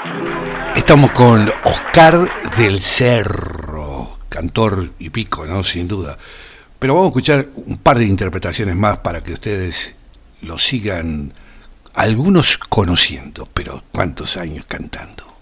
Estamos con Oscar del Cerro, cantor y pico, ¿no? Sin duda. Pero vamos a escuchar un par de interpretaciones más para que ustedes lo sigan, algunos conociendo, pero cuántos años cantando.